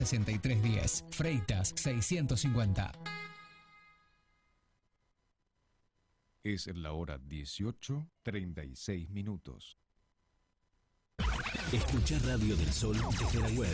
6310, Freitas 650. Es la hora 18:36. Escuchá Radio del Sol desde la web